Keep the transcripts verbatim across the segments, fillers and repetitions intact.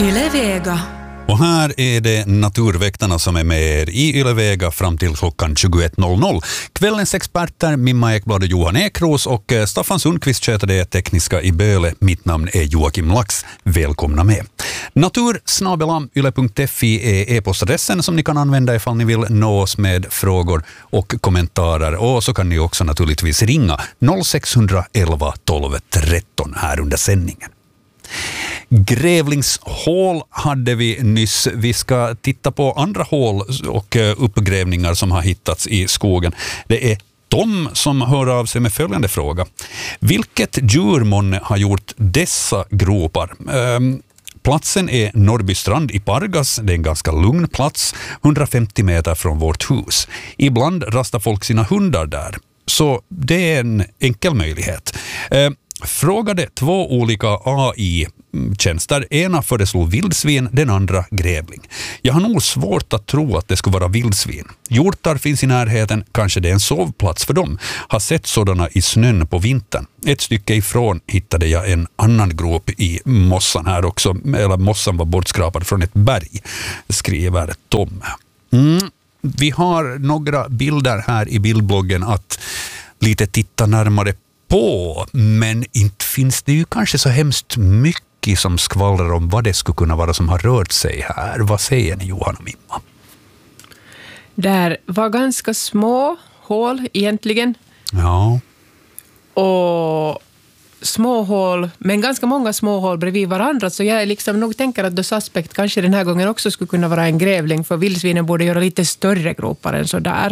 Yle Vega. Och här är det Naturväktarna som är med er i Yle Vega fram till klockan tjugoett noll noll. Kvällens experter Mimma Ekblad och Johan Ekros och Staffan Sundqvist sköter det tekniska i Böle. Mitt namn är Joakim Lax. Välkomna med. natur snabel-a yle punkt fi är e-postadressen som ni kan använda ifall ni vill nå oss med frågor och kommentarer. Och så kan ni också naturligtvis ringa noll sex elva tolv tretton här under sändningen. Grävlingshål hade vi nyss. Vi ska titta på andra hål och uppgrävningar som har hittats i skogen. Det är Tom som hör av sig med följande fråga. Vilket djurmånne har gjort dessa gropar? Um, Platsen är Norrbystrand i Pargas. Det är en ganska lugn plats, hundrafemtio meter från vårt hus. Ibland rastar folk sina hundar där. Så det är en enkel möjlighet. Um, Frågade två olika A I-tjänster. Ena föreslog vildsvin, den andra grävling. Jag har nog svårt att tro att det skulle vara vildsvin. Hjortar finns i närheten, kanske det är en sovplats för dem. Har sett sådana i snön på vintern. Ett stycke ifrån hittade jag en annan grop i mossan här också. Eller mossan var bortskrapad från ett berg, skriver Tom. Mm. Vi har några bilder här i bildbloggen att lite titta närmare på, men inte finns det ju kanske så hemskt mycket som skvallrar om vad det skulle kunna vara som har rört sig här. Vad säger ni, Johan och Mimma? Där var ganska små hål egentligen. Ja. Och små hål, men ganska många små hål bredvid varandra, så jag liksom nog tänker att The Suspect kanske den här gången också skulle kunna vara en grävling, för vildsvinen borde göra lite större gropar än så där.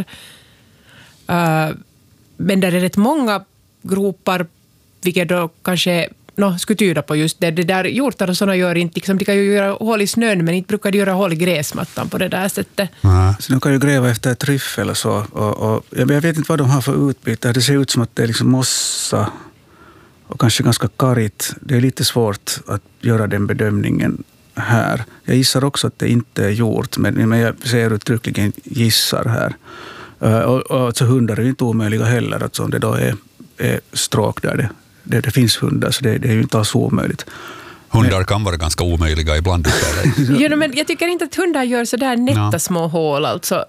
Uh, men där är rätt många gropar, vilket då kanske no, skulle tyda på just det. Det där hjortar och sådana gör inte, liksom, de kan ju göra hål i snön, men inte brukar de göra hål i gräsmattan på det där sättet. Mm. Så de kan ju gräva efter tryffel och så. Och, och, jag vet inte vad de har för utbyte. Det ser ut som att det är liksom mossa och kanske ganska karigt. Det är lite svårt att göra den bedömningen här. Jag gissar också att det inte är gjort, men, men jag ser uttryckligen gissar här. Uh, och, och alltså hundar är ju inte omöjliga heller, alltså om det då är stråk där det, det, det finns hundar, så det, det är ju inte alls omöjligt. Hundar men, kan vara ganska omöjliga ibland. ja, men jag tycker inte att hundar gör så där nätta ja. små hål alltså.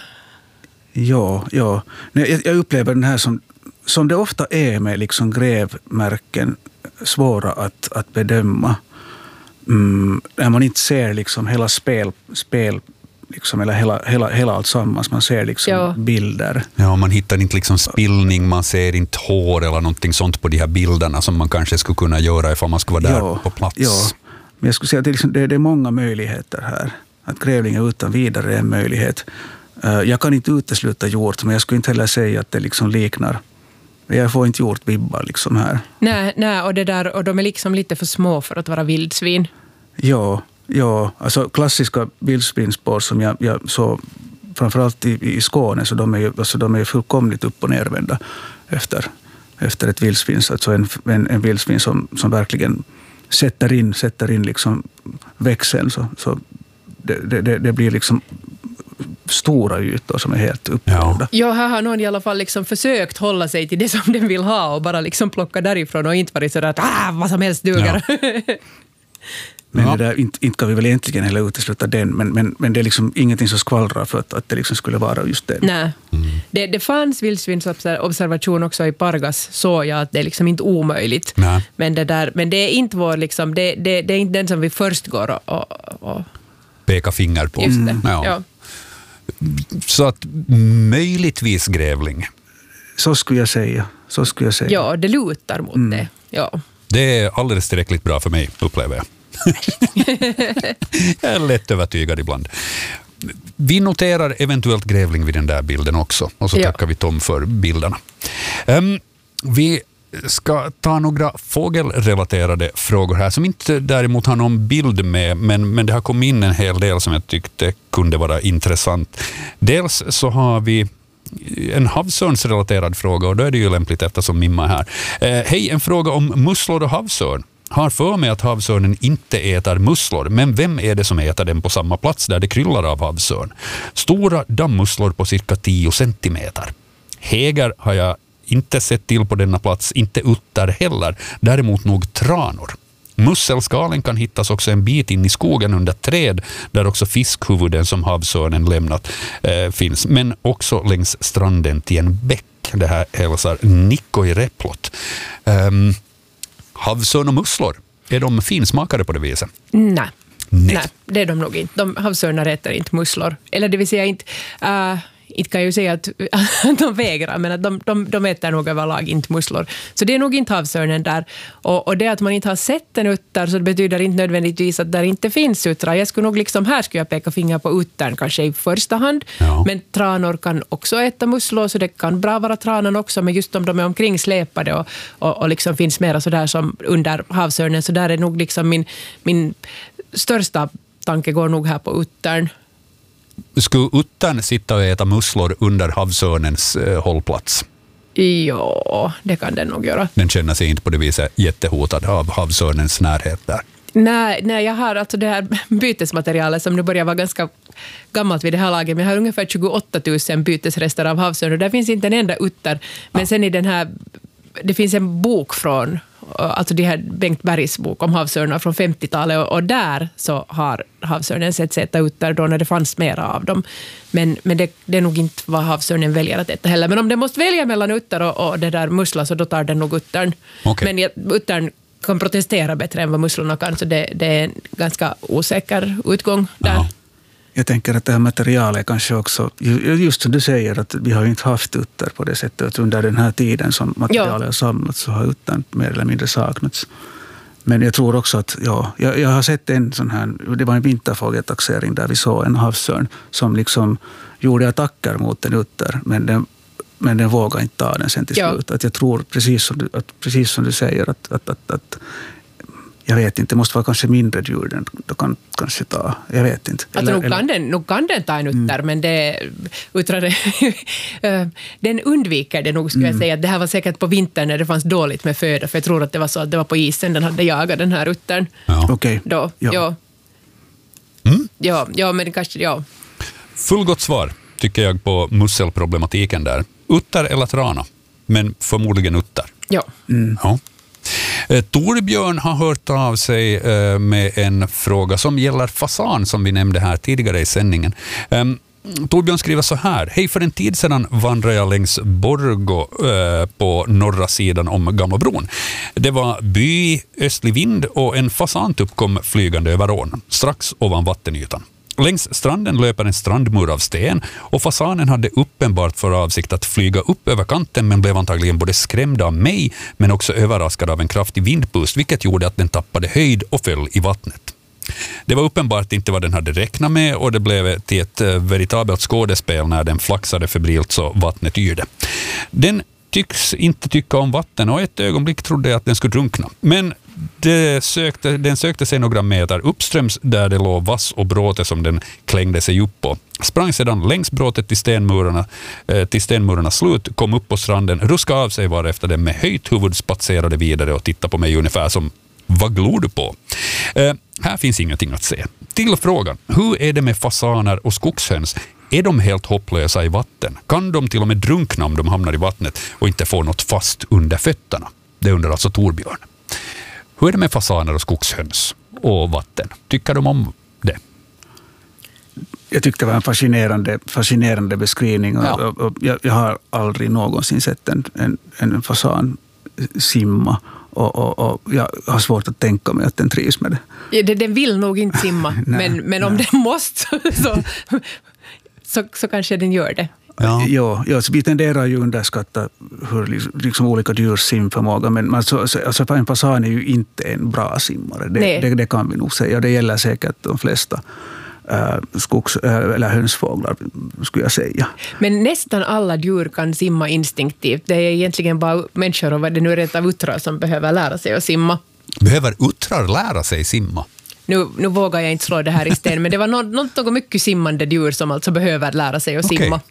Ja, ja. Jag, jag upplever den här som, som det ofta är med liksom grävmärken, svåra att, att bedöma. Mm, när man inte ser liksom hela spel, spel liksom, eller hela, hela, hela allt sammans. Man ser liksom ja. bilder. Ja, man hittar inte liksom spillning, man ser inte hår eller någonting sånt på de här bilderna som man kanske skulle kunna göra ifall man skulle vara där ja, på plats. Ja, men jag skulle säga att det är, liksom, det, det är många möjligheter här. Att grävlingar utan vidare är en möjlighet. Jag kan inte utesluta hjort, men jag skulle inte heller säga att det liksom liknar. Jag får inte gjort vibbar liksom här. Nej, nej och, det där, och de är liksom lite för små för att vara vildsvin. Ja, Ja, alltså klassiska vildsvinsspår som jag, jag såg framförallt i, i Skåne, så de är ju alltså de är fullkomligt upp- och nervända efter, efter ett vildsvin. Alltså en, en, en vildsvin som, som verkligen sätter in, sätter in liksom växeln, så, så det, det, det blir liksom stora ytor som är helt upprörda. Ja. ja, här har någon i alla fall liksom försökt hålla sig till det som den vill ha och bara liksom plocka därifrån och inte varit sådär att ah, vad som helst duger. Ja. Men ja. det där, inte, inte kan vi väl egentligen heller utesluta den, men, men, men det är liksom ingenting som skvallrar för att, att det liksom skulle vara just det. Nej. Mm. Det, det fanns vildsvinsobservation också i Pargas, så jag att det är liksom inte omöjligt. Nej. Men det där, men det är inte vår liksom, det, det, det är inte den som vi först går och, och, och peka finger på. Just det. Mm. Ja. Ja. Så att möjligtvis grävling. Så skulle jag säga. Så skulle jag säga. Ja, det lutar mot mm. det. Ja. Det är alldeles tillräckligt bra för mig, upplever jag. Jag är lätt övertygad ibland. Vi noterar eventuellt grävling vid den där bilden också. Och så ja. tackar vi Tom för bilderna. Um, vi ska ta några fågelrelaterade frågor här som inte däremot har någon bild med, men, men det har kommit in en hel del som jag tyckte kunde vara intressant. Dels så har vi en havsörnsrelaterad fråga, och då är det ju lämpligt eftersom Mimma är här. Eh, hej, en fråga om musslor och havsörn. Har för mig att havsörnen inte äter musslor, men vem är det som äter den på samma plats där det kryllar av havsörn? Stora dammmusslor på cirka tio centimeter. Häger har jag inte sett till på denna plats, inte utter heller, däremot nog tranor. Musselskalen kan hittas också en bit in i skogen under träd där också fiskhuvuden som havsörnen lämnat eh, finns. Men också längs stranden till en bäck. Det här hälsar Nikko i Replot. Um, havsörn och musslor, är de finsmakare på det viset? Nej. Nej. Nej, det är de nog inte. De havsörnar äter inte musslor. Eller det vill säga inte... Uh, inte kan jag ju säga att de vägrar, men att de, de, de äter nog överlag inte musslor. Så det är nog inte havsörnen där. Och, och det att man inte har sett en utter, så det betyder inte nödvändigtvis att där inte finns uttrar. Jag skulle nog liksom, här skulle jag peka finger på uttern kanske i första hand. Ja. Men tranor kan också äta musslor, så det kan bra vara tranan också. Men just om de är omkring släpade och, och, och liksom finns mera sådär som under havsörnen, så där är nog liksom min, min största tanke går nog här på uttern. Skulle uttern sitta och äta musslor under havsörnens eh, hållplats? Ja, det kan den nog göra. Den känner sig inte på det viset jättehotad av havsörnens närhet där. Nej, nej, jag har alltså det här bytesmaterialet som nu börjar vara ganska gammalt vid det här laget. Men jag har ungefär tjugoåtta tusen bytesrester av havsörn och där finns inte en enda utter. Men ja. Sen i den här, det finns en bok från, alltså det här Bengt Bergs bok om havsörnar från femtiotalet och, och där så har havsörnen sett sig äta utter då när det fanns mera av dem. Men, men det, det är nog inte vad havsörnen väljer att äta heller. Men om den måste välja mellan utter och, och det där mussla, så då tar den nog uttern. Okay. Men jag, uttern kan protestera bättre än vad musslorna kan, så det, det är en ganska osäker utgång där. Ja. Jag tänker att det här materialet kanske också, just som du säger, att vi har ju inte haft utter på det sättet, att under den här tiden som materialet har samlats så har uttern mer eller mindre saknats. Men jag tror också att, ja, jag, jag har sett en sån här, det var en vinterfågeltaxering där vi såg en havsörn som liksom gjorde attacker mot en utter, men den, men den vågade inte ta den sen till slut. Ja. Att jag tror, precis som du, att, precis som du säger, att, att, att, att jag vet inte, det måste vara kanske mindre djur den då kan kanske ta, jag vet inte. Alltså eller, nog, kan eller... den, nog kan den ta en utter, mm. men det uttrade, den undviker det nog, skulle mm. jag säga. Att det här var säkert på vintern när det fanns dåligt med föda, för jag tror att det var så att det var på isen den hade jagat den här uttern. Ja. Okej. Okay. Då, ja. Ja. Mm. ja. Ja, men kanske, ja. Fullgott svar, tycker jag, på musselproblematiken där. Utter eller trana, men förmodligen utter. Ja. Mm. Ja. Torbjörn har hört av sig med en fråga som gäller fasan som vi nämnde här tidigare i sändningen. Torbjörn skriver så här: hej, för en tid sedan vandrade jag längs Borgå på norra sidan om Gamla bron. Det var by, östlig vind och en fasantupp kom flygande över ån, strax ovan vattenytan. Längs stranden löper en strandmur av sten och fasanen hade uppenbart för avsikt att flyga upp över kanten, men blev antagligen både skrämd av mig men också överraskad av en kraftig vindpust, vilket gjorde att den tappade höjd och föll i vattnet. Det var uppenbart inte vad den hade räknat med och det blev till ett veritabelt skådespel när den flaxade febrilt så vattnet yrde. Den tycks inte tycka om vatten och ett ögonblick trodde jag att den skulle drunkna. Men det sökte, den sökte sig några meter uppströms där det låg vass och bråte som den klängde sig upp på. Sprang sedan längs bråtet till stenmurarna, eh, till stenmurarnas slut, kom upp på stranden, ruskade av sig varefter den med höjt huvud spatserade vidare och tittade på mig ungefär som, vad glor du på? Eh, här finns ingenting att se. Till frågan, hur är det med fasaner och skogshöns? Är de helt hopplösa i vatten? Kan de till och med drunkna om de hamnar i vattnet och inte får något fast under fötterna? Det undrar alltså Torbjörn. Hur är det med fasaner och skogshöns och vatten? Tycker de om det? Jag tyckte det var en fascinerande, fascinerande beskrivning. Och, ja. och, och jag, jag har aldrig någonsin sett en, en, en fasan simma. Och, och, och jag har svårt att tänka mig att den trivs med det. Ja, det den vill nog inte simma, nej, men, men om den måste så, så, så kanske den gör det. Ja, ja, ja så vi tenderar ju underskatta hur liksom olika djurs simförmåga, men alltså, alltså en fasan är ju inte en bra simmare. Det, det, det kan vi nog säga. Det gäller säkert de flesta äh, skogs- äh, eller hönsfåglar, skulle jag säga. Men nästan alla djur kan simma instinktivt. Det är egentligen bara människor och vad det nu är rätt av uttrar som behöver lära sig att simma. Behöver uttrar lära sig simma? Nu, nu vågar jag inte slå det här i sten, men det var något, något mycket simmande djur som alltså behöver lära sig att okay. simma.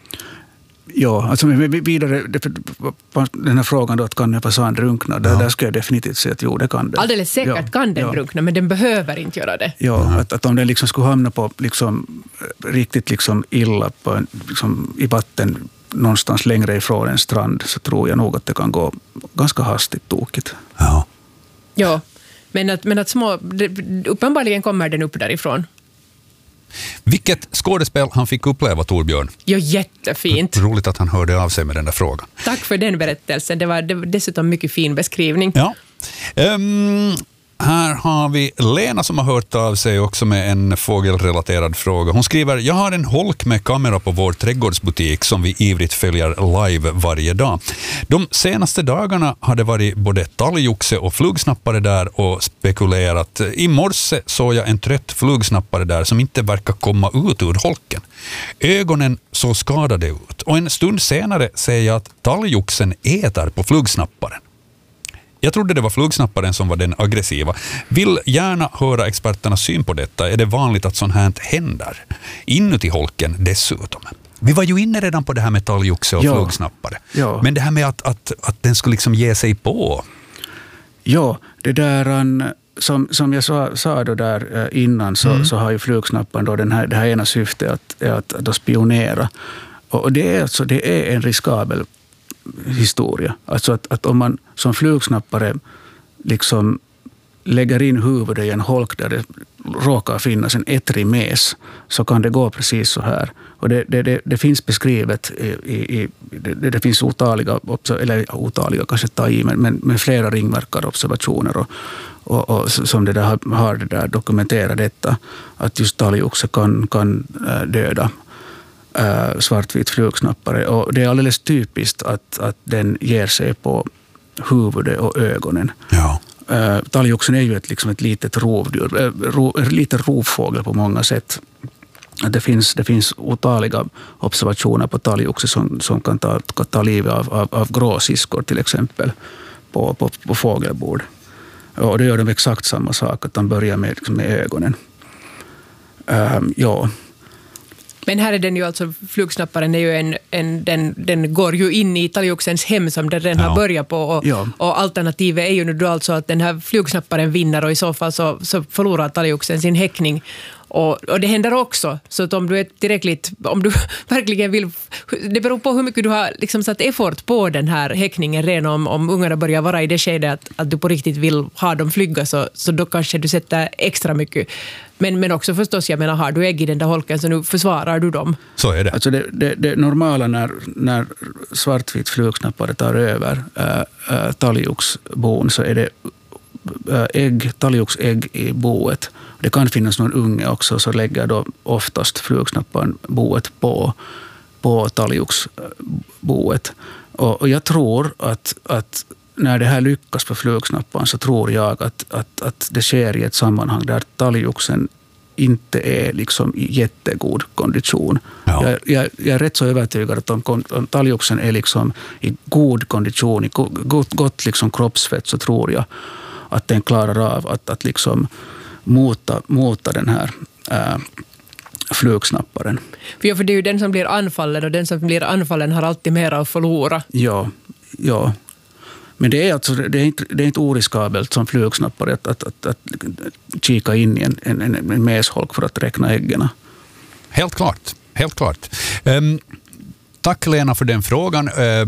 Ja, alltså vidare, den här frågan då att kan en fasan drunkna, där, ja. där ska jag definitivt säga att jo, det kan den. Alldeles säkert ja, kan den ja. drunkna, men den behöver inte göra det. Ja, mm. att, att om den liksom skulle hamna på liksom, riktigt liksom illa på en, liksom, i vatten någonstans längre ifrån en strand, så tror jag nog att det kan gå ganska hastigt tokigt. Ja. Ja, Men att, men att små, uppenbarligen kommer den upp därifrån. Vilket skådespel han fick uppleva, Torbjörn? Ja, jättefint. Roligt att han hörde av sig med den där frågan. Tack för den berättelsen. Det var, det var dessutom mycket fin beskrivning. Ja. Um, här har vi Lena som har hört av sig också med en fågelrelaterad fråga. Hon skriver, jag har en holk med kamera på vår trädgårdsbutik som vi ivrigt följer live varje dag. De senaste dagarna har det varit både talgoxe och flugsnappare där och spekulerat. I morse såg jag en trött flugsnappare där som inte verkar komma ut ur holken. Ögonen så skadade ut och en stund senare ser jag att talgoxen äter på flugsnapparen. Jag trodde det var flugsnapparen som var den aggressiva. Vill gärna höra experternas syn på detta. Är det vanligt att sånt här händer? Inuti holken dessutom. Vi var ju inne redan på det här med talgoxe och ja. flugsnappare. Ja. Men det här med att, att, att den skulle liksom ge sig på. Ja, det där som, som jag sa, sa då där innan så, mm. så har ju flugsnapparen då den här, det här ena syftet att, att, att, att spionera. Och det är, alltså, det är en riskabel historia. Alltså att, att om man som flugsnappare liksom lägger in huvudet i en holk där det råkar finnas en ettrig mes, så kan det gå precis så här. Och det, det, det, det finns beskrivet i, i det, det finns otaliga, eller otaliga kanske ta i, men, men med flera ringmärkarobservationer och, och, och som det där har, har det där dokumenterat detta, att just talgoxe kan, kan döda Uh, svartvit flugsnappare. Och det är alldeles typiskt att, att den ger sig på huvudet och ögonen. Ja. Uh, talgoxen är ju ett, liksom ett litet rovdjur, uh, ro, en liten rovfågel på många sätt. Det finns, det finns otaliga observationer på talgoxe som, som kan ta, kan ta livet av, av, av gråsiskor till exempel på, på, på fågelbord. Och det gör de exakt samma sak, att de börjar med, liksom med ögonen. Uh, ja. Men här är den ju alltså, flugsnapparen är ju en, en den, den går ju in i talgoxens hem som den redan ja. har börjat på och, ja. och alternativet är ju nu då alltså att den här flugsnapparen vinner och i så fall så, så förlorar talgoxen sin häckning. Och, och det händer också, så att om du är tillräckligt, om du verkligen vill, det beror på hur mycket du har liksom satt effort på den här häckningen redan, om, om ungarna börjar vara i det skedet att, att du på riktigt vill ha dem flyga, så, så då kanske du sätter extra mycket. Men, men också förstås, jag menar, har du ägg i den där holken så nu försvarar du dem. Så är det. Alltså det, det, det normala när, när svartvit flugsnappare tar över äh, äh, talgoxbon, så är det äh, ägg, talgoxägg i boet. Det kan finnas någon unge också, så lägger då oftast flugsnapparen boet på, på talgoxboet. Och, och jag tror att, att när det här lyckas på flugsnapparen, så tror jag att, att, att det sker i ett sammanhang där talgoxen inte är liksom i jättegod kondition. Ja. Jag, jag, jag är rätt så övertygad att om, om talgoxen är liksom i god kondition, i gott, gott liksom kroppsfett, så tror jag att den klarar av att, att liksom mota, mota den här äh, flugsnapparen. Ja, för det är ju den som blir anfallen, och den som blir anfallen har alltid mer att förlora. Ja, ja. Men det är, alltså, det är, inte, det är inte oriskabelt som flugsnappare att, att, att, att kika in i en, en, en mesholk för att räkna äggen. Helt klart, helt klart. Um, tack Lena för den frågan. Uh,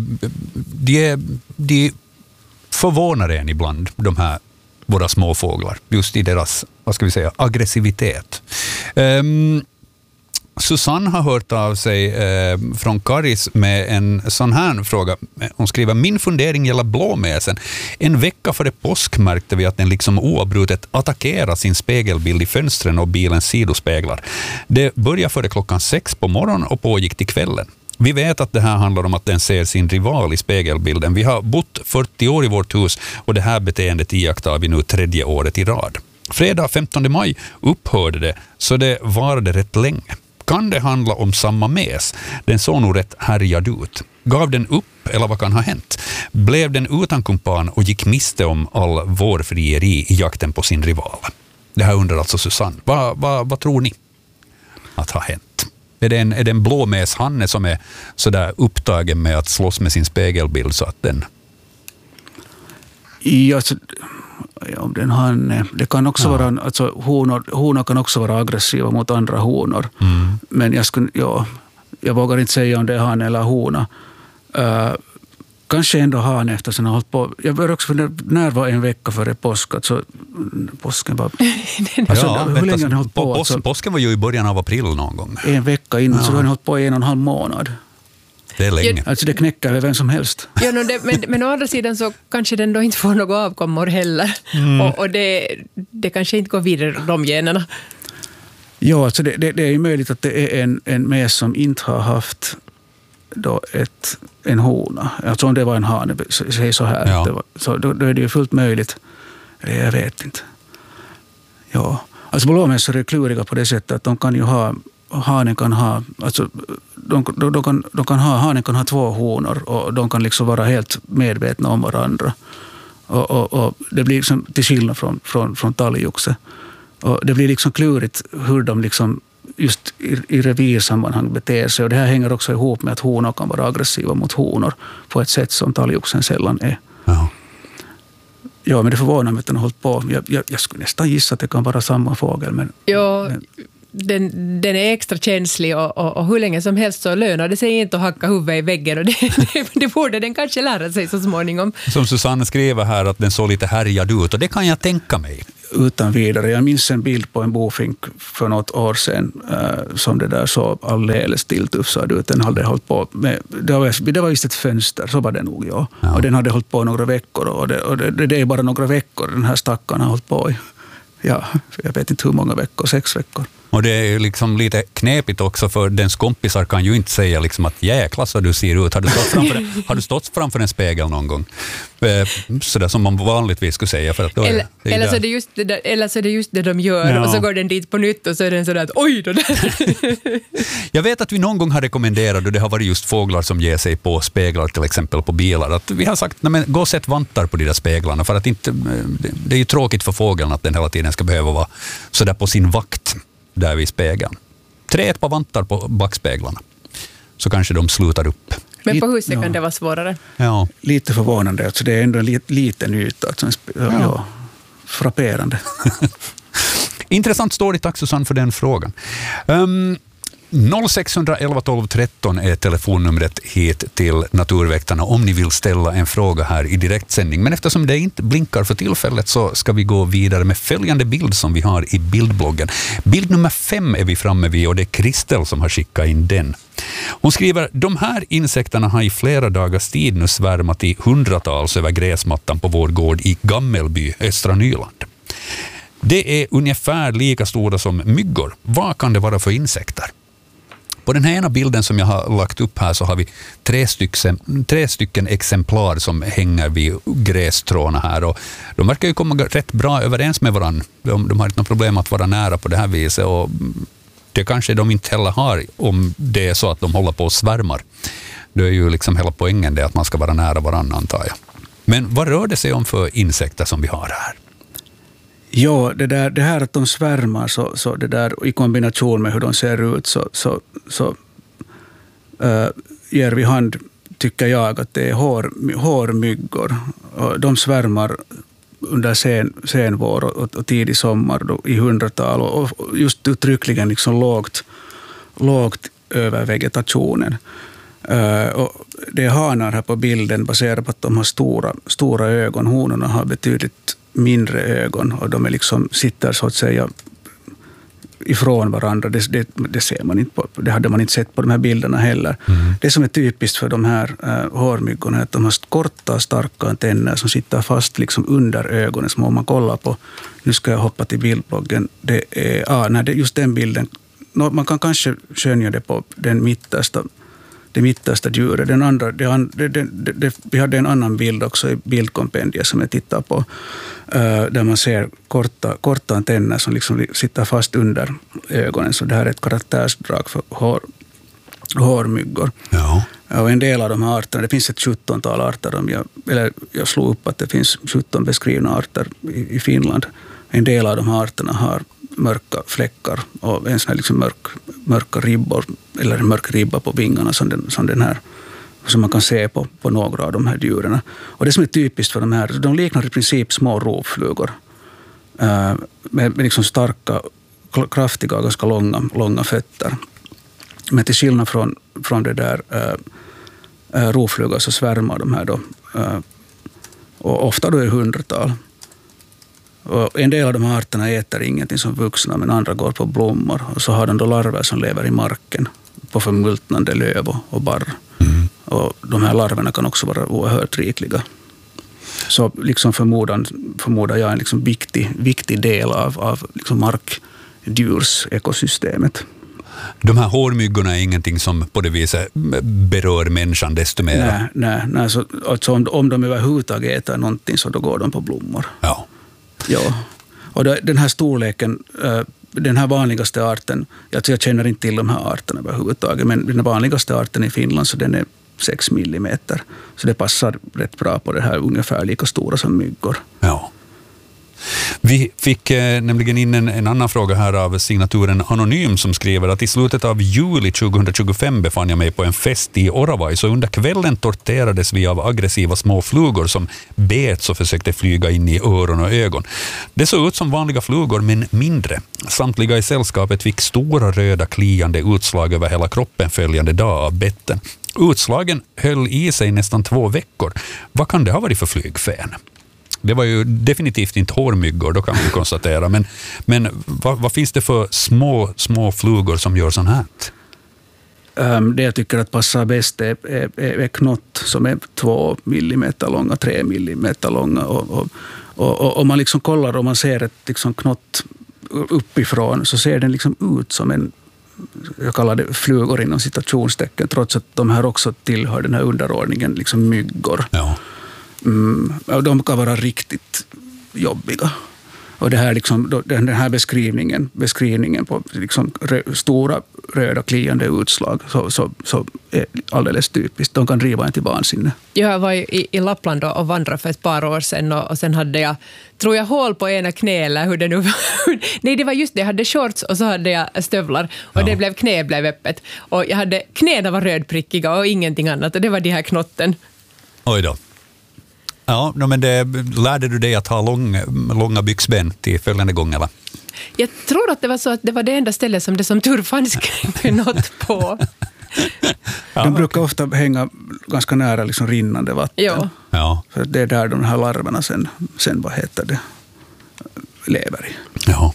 de, de förvånar en ibland, de här våra småfåglar, just i deras, vad ska vi säga, aggressivitet. Um, Susanne har hört av sig eh, från Karis med en sån här fråga. Hon skriver, min fundering gäller blåmesen. En vecka före påsk märkte vi att den liksom oavbrutet attackerar sin spegelbild i fönstren och bilens sidospeglar. Det började före klockan sex på morgonen och pågick till kvällen. Vi vet att det här handlar om att den ser sin rival i spegelbilden. Vi har bott fyrtio år i vårt hus och det här beteendet iakttar vi nu tredje året i rad. Fredag femtonde maj upphörde det, så det varade rätt länge. Kan det handla om samma mes? Den såg nog rätt härjad ut. Gav den upp, eller vad kan ha hänt? Blev den utan kumpan och gick miste om all vårfrieri i jakten på sin rival? Det här undrar alltså Susanne. Vad, vad, vad tror ni att har hänt? Är det en, är det en blåmeshanne som är så där upptagen med att slåss med sin spegelbild så att den... Ja, så, ja, om den hanne. Det kan också ja. vara, alltså honor, honor kan också vara aggressiva mot andra honor. Mm. Men jag skulle, ja, jag vågar inte säga om det är han eller hona. Uh, kanske ändå han efter sen har hållit på. Jag började också fundera, när var en vecka före påsk? Alltså, påsken var... alltså, ja, hur länge har ni hållit på? Pås, alltså, påsken var ju i början av april någon gång. En vecka innan, ja. så har ni hållit på i en och en halv månad. Det är länge. Alltså det knäcker över vem som helst. Ja, no, det, men, men å andra sidan så kanske den då inte får några avkommor heller. Mm. Och, och det, det kanske inte går vidare, de generna. Ja, alltså det, det, det är ju möjligt att det är en, en mes som inte har haft då ett, en hona. Alltså om det var en hane, säg så här. Ja. Det var, så då, då är det ju fullt möjligt. Jag vet inte. Ja. Alltså blåmessor är kluriga på det sättet att de kan ju ha, hanen kan ha, alltså de, de, de, kan, de kan ha, hanen kan ha två honor och de kan liksom vara helt medvetna om varandra. Och, och, och det blir liksom till skillnad från, från, från talgoxe. Och det blir liksom klurigt hur de liksom just i, i revirsammanhang beter sig. Och det här hänger också ihop med att honor kan vara aggressiva mot honor på ett sätt som talgoxen sällan är. Ja. Ja, men det förvånar mig att den har hållit på. Jag, jag, jag skulle nästan gissa att det kan vara samma fågel. Men, ja, men... Den, den är extra känslig och, och, och hur länge som helst så lönar det sig inte att hacka huvudet i väggen. Och det, det, det borde den kanske lära sig så småningom. Som Susanne skriver här att den såg lite härjad ut och det kan jag tänka mig. Utan vidare. Jag minns en bild på en bofink för något år sedan uh, som det där så alldeles tilltufsad ut. Den hade hållit på med, det var, det var just ett fönster, så var det nog, ja. ja. Och den hade hållit på några veckor och, det, och det, det är bara några veckor den här stackaren har hållit på i. Ja, jag vet inte hur många veckor, sex veckor. Och det är liksom lite knepigt också för dens kompisar kan ju inte säga liksom att jäkla så du ser ut. Har du stått framför, har du stått framför en spegel någon gång? Sådär som man vanligtvis skulle säga. För att då eller, är det eller, så är det just det där, eller så är det just det de gör ja. Och så går den dit på nytt och så är den sådär att oj då där. Jag vet att vi någon gång har rekommenderat och det har varit just fåglar som ger sig på speglar till exempel på bilar. Att vi har sagt, nej men gå och sätt vantar på de där speglarna för att inte, det är ju tråkigt för fågeln att den hela tiden ska behöva vara sådär på sin vakt där vid spegeln. Trä ett par vantar på backspeglarna så kanske de slutar upp. Men på huset ja. kan det vara svårare. Ja. Lite förvånande. Alltså det är ändå en lit, liten yta. Alltså, ja. Ja, frapperande. Intressant story, tack Susanne för den frågan. Um, noll sex ett ett tolv tretton är telefonnumret hit till Naturväktarna om ni vill ställa en fråga här i direktsändning. Men eftersom det inte blinkar för tillfället så ska vi gå vidare med följande bild som vi har i bildbloggen. Bild nummer fem är vi framme vid och det är Kristel som har skickat in den. Hon skriver, de här insekterna har i flera dagars tid nu svärmat i hundratals över gräsmattan på vår gård i Gammelby, Östra Nyland. Det är ungefär lika stora som myggor. Vad kan det vara för insekter? På den här ena bilden som jag har lagt upp här så har vi tre stycken, tre stycken exemplar som hänger vid grästråna här och de verkar ju komma rätt bra överens med varandra. De, de har inte något problem att vara nära på det här viset och det kanske de inte heller har om det är så att de håller på och svärmar. Det är ju liksom hela poängen det att man ska vara nära varandra antar jag. Men vad rör det sig om för insekter som vi har här? Ja, det, där, det här att de svärmar så, så det där, i kombination med hur de ser ut så, så, så äh, ger vi hand, tycker jag, att det är hår, hårmyggor. Och de svärmar under sen, sen vår och, och tidig sommar då, i hundratal och, och just uttryckligen liksom lågt, lågt över vegetationen. Uh, och det är hanar här på bilden baserat på att de har stora, stora ögon. Honorna har betydligt mindre ögon och de är liksom, sitter så att säga ifrån varandra. Det, det, det, ser man inte på, det hade man inte sett på de här bilderna heller. Mm. Det som är typiskt för de här uh, hårmyggorna är att de har korta, starka antenner som sitter fast liksom under ögonen. Som om man kollar på, nu ska jag hoppa till bildbloggen, det är, ah, nej, det, just den bilden, man kan kanske skönja det på den mittersta det mittaste djuret. Den andra, det, det, det, det, vi hade en annan bild också i bildkompendiet som jag tittar på, uh, där man ser korta, korta antenner som liksom sitter fast under ögonen. Så det här är ett karaktärsdrag för hår, hårmyggor. Ja. Och en del av de här arterna, det finns ett sjuttontal arter, om jag, eller jag slog upp att det finns sjutton beskrivna arter i, i Finland. En del av de här arterna har mörka fläckar och en sån här liksom mörk, mörka ribbor, eller en mörk ribba på vingarna som den, som den här, som man kan se på, på några av de här djuren. Och det som är typiskt för de här, de liknar i princip små rovflugor uh, med, med liksom starka, kraftiga och ganska långa, långa fötter. Men till skillnad från, från det där uh, äh, rovflugor så svärmar de här då. Äh, och ofta då är det hundratal. Och en del av de här arterna äter ingenting som vuxna, men andra går på blommor. Och så har de då larver som lever i marken på förmultnande löv och, och barr. Mm. Och de här larverna kan också vara oerhört rikliga. Så liksom förmodan, förmodar jag en liksom viktig, viktig del av, av liksom markdjursekosystemet. De här hårmyggorna är ingenting som på det viset berör människan desto mer? Nej, nej, nej så, alltså om, om de överhuvudtaget äter någonting så då går de på blommor. Ja. Ja. Och då, den här storleken, den här vanligaste arten, jag känner inte till de här arterna överhuvudtaget, men den vanligaste arten i Finland så den är sex millimeter. Så det passar rätt bra på det här, ungefär lika stora som myggor. Ja. Vi fick eh, nämligen in en, en annan fråga här av signaturen Anonym som skriver att i slutet av juli tjugohundratjugofem befann jag mig på en fest i Oravai, så under kvällen torterades vi av aggressiva små flugor som bets och försökte flyga in i öron och ögon. Det såg ut som vanliga flugor men mindre. Samtliga i sällskapet fick stora röda kliande utslag över hela kroppen följande dag av betten. Utslagen höll i sig nästan två veckor. Vad kan det ha varit för flygfän? Det var ju definitivt inte hårmyggor, då kan vi konstatera. Men, men vad, vad finns det för små, små flugor som gör sånt här? Um, det jag tycker att passar bäst är, är, är knott som är två millimeter långa, tre millimeter långa. Och, och, och, och om man liksom kollar och man ser ett liksom knott uppifrån så ser den liksom ut som en, jag kallar det flugor inom citationstecken, trots att de här också tillhör den här underordningen liksom myggor. Ja. Mm, de kan vara riktigt jobbiga. Och det här liksom, den här beskrivningen, beskrivningen på liksom rö, stora röda kliande utslag så, så, så är alldeles typiskt. De kan driva en till vansinne. Jag var i, i Lappland och vandrade för ett par år sedan och, och sen hade jag, tror jag, hål på ena knä eller hur det nu var. Nej, det var just det. Jag hade shorts och så hade jag stövlar och ja. det blev knä blev öppet. Och jag hade, knäna var rödprickiga och ingenting annat och det var de här knotten. Oj då. Ja, men det, lärde du dig att ha lång, långa byxben till följande gång, eller? Jag tror att det var så att det var det enda stället som det som tur fanns något på. Ja, de brukar ofta hänga ganska nära liksom rinnande vatten. Ja. Ja. För det är där de här larverna sen, sen vad heter det, lever i. Ja.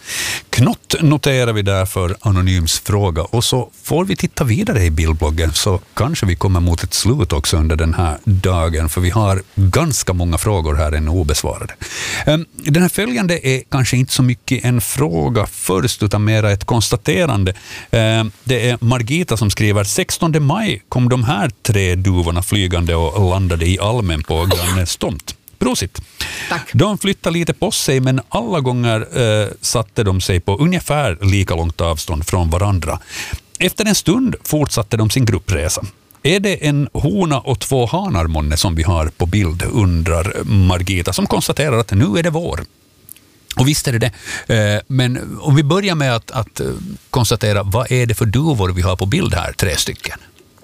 Knott noterar vi där för Anonyms fråga och så får vi titta vidare i bildbloggen så kanske vi kommer mot ett slut också under den här dagen för vi har ganska många frågor här ännu obesvarade. Den här följande är kanske inte så mycket en fråga först utan mer ett konstaterande. Det är Margita som skriver sextonde maj kom de här tre duvorna flygande och landade i Almen på grannens tomt. Prosit. Tack. De flyttade lite på sig men alla gånger eh, satte de sig på ungefär lika långt avstånd från varandra. Efter en stund fortsatte de sin gruppresa. Är det en hona och två hanar månne som vi har på bild, undrar Margita som konstaterar att nu är det vår. Och visst är det det. Eh, men om vi börjar med att, att konstatera vad är det för duvor vi har på bild här, tre stycken?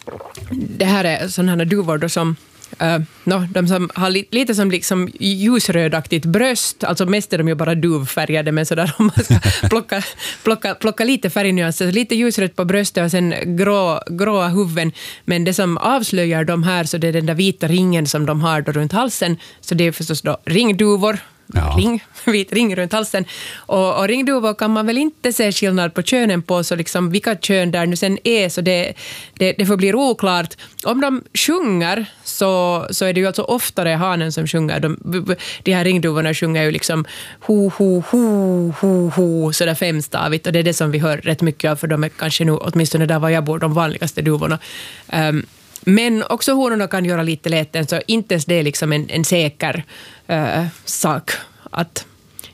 Det här är sådana här duvor som Uh, no, de som har li- lite som liksom ljusrödaktigt bröst, alltså mest är de ju bara duvfärgade, men sådär om man ska plocka, plocka, plocka lite färgnyanser, lite ljusrött på bröstet och sen grå, gråa huvuden, men det som avslöjar de här så det är den där vita ringen som de har då runt halsen, så det är förstås då ringduvor. Ja. Ring, vit ring runt halsen. Och, och ringduvor kan man väl inte se skillnad på könen på, så liksom vilka kön där nu sen är, så det, det, det får bli oklart. Om de sjunger så, så är det ju alltså oftare hanen som sjunger. De, de här ringduvorna sjunger ju liksom ho, ho, ho, ho, ho, sådär femstavigt, och det är det som vi hör rätt mycket av, för de är kanske nu, åtminstone där var jag bor, de vanligaste duvorna. Um, Men också honorna kan göra lite läten, så inte ens det är liksom en, en säker äh, sak. Att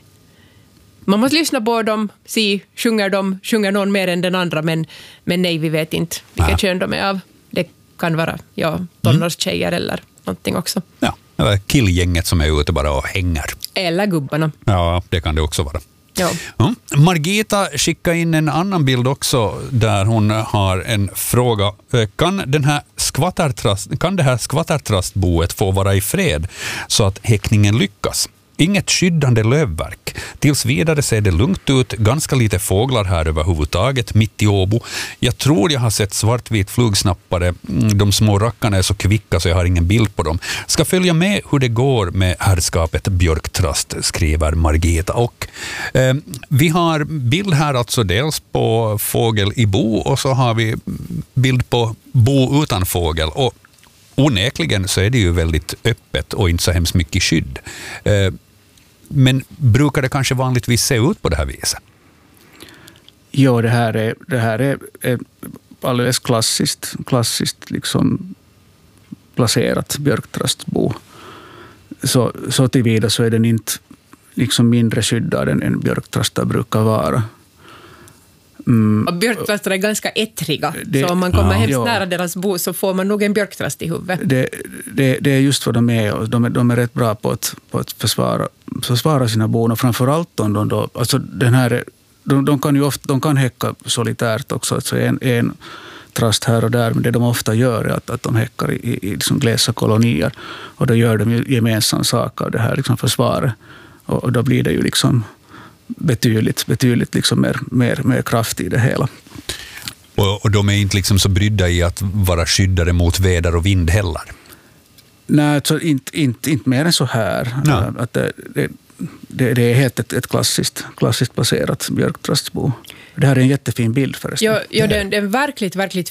man måste lyssna på dem, se, sjunger de, sjunger någon mer än den andra, men, men nej, vi vet inte vilka kön de är av. Det kan vara ja, tonårstjejer mm. eller någonting också. Ja, eller killgänget som är ute bara och hänger. Eller gubbarna. Ja, det kan det också vara. Ja. Mm. Margita skickar in en annan bild också där hon har en fråga. Kan, den här skvattertrast, kan det här skvattertrastboet få vara i fred så att häckningen lyckas? Inget skyddande lövverk. Tills vidare ser det lugnt ut. Ganska lite fåglar här överhuvudtaget, mitt i Åbo. Jag tror jag har sett svartvit flugsnappare. De små rackarna är så kvicka så jag har ingen bild på dem. Ska följa med hur det går med herrskapet Björktrast, skriver Margita. Och eh, vi har bild här alltså dels på fågel i bo och så har vi bild på bo utan fågel. Och onekligen så är det ju väldigt öppet och inte så hemskt mycket skydd. Eh, men brukar det kanske vanligtvis se ut på det här viset? Ja, det här är, det här är, är alldeles klassiskt, klassiskt liksom placerat björktrastbo. Så, så tillvida så är den inte liksom mindre skyddad än en björktrastar brukar vara. Mm. Och björktrastar är ganska ettriga, det, så om man kommer ja, hemskt ja. nära deras bo så får man nog en björktrast i huvudet. Det, det, det är just vad de är, och de är, de är rätt bra på att, på att försvara, försvara sina bon, och framförallt om de då, alltså den här, de, de kan ju ofta, de kan häcka solitärt också, alltså en, en trast här och där, men det de ofta gör är att, att de häckar i, i liksom glesa kolonier, och då gör de ju gemensam sak av det här liksom försvaret, och, och då blir det ju liksom betydligt, betydligt liksom mer, mer, mer kraft i det hela. Och, och de är inte liksom så brydda i att vara skyddade mot väder och vind heller? Nej, så inte, inte, inte mer än så här. Ja. Att det, det, det, det är helt ett, ett klassiskt, klassiskt placerat björktrastbo. Det här är en jättefin bild förresten. Ja, ja det, är, det är en verkligt, verkligt